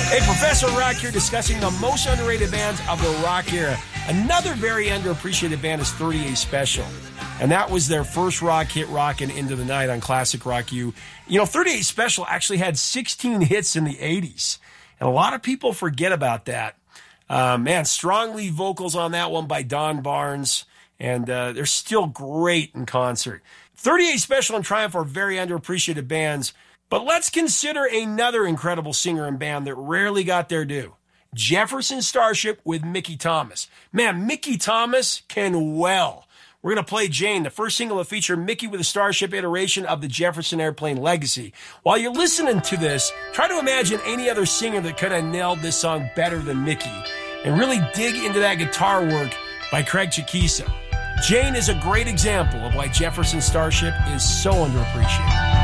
Hey, Professor Rock here discussing the most underrated bands of the rock era. Another very underappreciated band is 38 Special. And that was their first rock hit, Rockin' Into the Night on Classic Rock U. You know, 38 Special actually had 16 hits in the 80s. And a lot of people forget about that. Man, strong lead vocals on that one by Don Barnes. And they're still great in concert. 38 Special and Triumph are very underappreciated bands. But let's consider another incredible singer and band that rarely got their due. Jefferson Starship with Mickey Thomas. Man, Mickey Thomas can well. We're going to play Jane, the first single to feature Mickey with a Starship iteration of the Jefferson Airplane legacy. While you're listening to this, try to imagine any other singer that could have nailed this song better than Mickey and really dig into that guitar work by Craig Chiquisa. Jane is a great example of why Jefferson Starship is so underappreciated.